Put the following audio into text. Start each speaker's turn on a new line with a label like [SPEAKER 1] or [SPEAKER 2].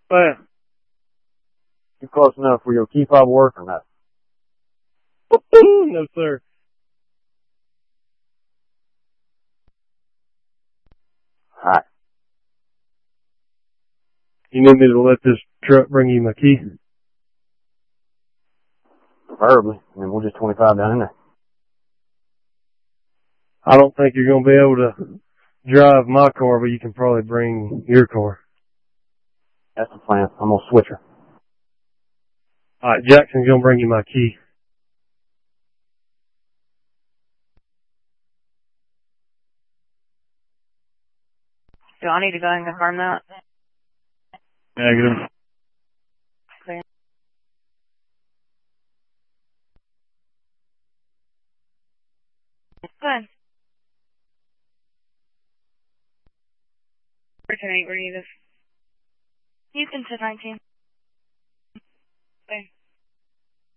[SPEAKER 1] Bam.
[SPEAKER 2] You close enough for your key fob work or not?
[SPEAKER 1] No, sir.
[SPEAKER 2] Alright.
[SPEAKER 1] You need me to let this truck bring you my key?
[SPEAKER 2] Preferably. I mean, we're just 25 down in there.
[SPEAKER 1] I don't think you're going to be able to drive my car, but you can probably bring your car.
[SPEAKER 2] That's the plan. I'm going to switch her.
[SPEAKER 1] Alright, Jackson's going to bring you my key.
[SPEAKER 3] Do I need to go and confirm that?
[SPEAKER 1] Negative.
[SPEAKER 3] Clear. Good. 410-8, where do you live? You can sit 19. Okay.